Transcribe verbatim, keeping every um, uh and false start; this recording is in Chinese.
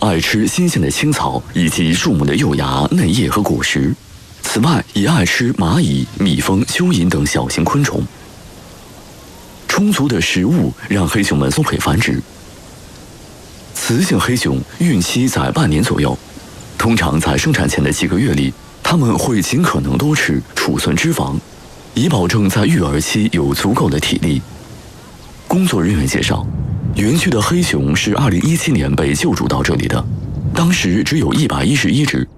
爱吃新鲜的青草以及树木的幼芽、嫩叶和果实。此外，也爱吃蚂蚁、蜜蜂、蚯蚓等小型昆虫。充足的食物让黑熊们松腿繁殖。雌性黑熊孕期在半年左右，通常在生产前的几个月里，它们会尽可能多吃，储存脂肪，以保证在育儿期有足够的体力。工作人员介绍，园区的黑熊是二零一七年被救助到这里的，当时只有一百一十一只，